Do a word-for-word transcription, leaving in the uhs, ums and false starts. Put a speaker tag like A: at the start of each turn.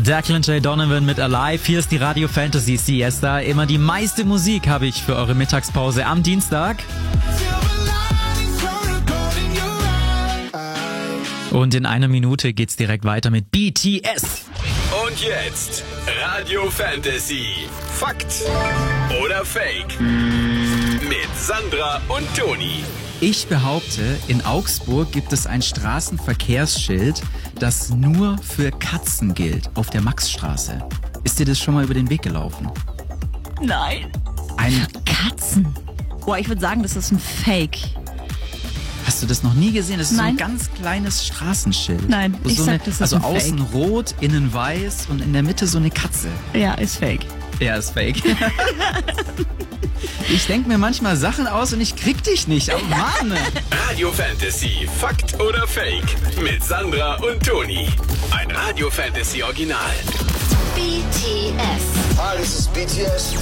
A: Declan J. Donovan mit Alive. Hier ist die Radio Fantasy Siesta. Immer die meiste Musik habe ich für eure Mittagspause am Dienstag. Und in einer Minute geht's direkt weiter mit B T S.
B: Und jetzt Radio Fantasy. Fakt oder Fake? Mit Sandra und Toni.
A: Ich behaupte, in Augsburg gibt es ein Straßenverkehrsschild, das nur für Katzen gilt, auf der Maxstraße. Ist dir das schon mal über den Weg gelaufen?
C: Nein.
A: Ein,
C: Katzen. Boah, ich würde sagen, das ist ein Fake.
A: hast du das noch nie gesehen? Das ist
C: Nein.
A: so ein ganz kleines Straßenschild.
C: Nein,
A: Wo
C: ich
A: so
C: sag,
A: eine,
C: das ist
A: Also
C: ein
A: außen
C: Fake.
A: rot, innen weiß und in der Mitte so eine Katze.
C: Ja, ist Fake.
A: Ja, ist fake. Ich denke mir manchmal Sachen aus und ich krieg dich nicht. Oh Mann!
B: Radio Fantasy. Fakt oder Fake? Mit Sandra und Toni. Ein Radio Fantasy Original.
D: B T S.
E: Hi, this is B T S.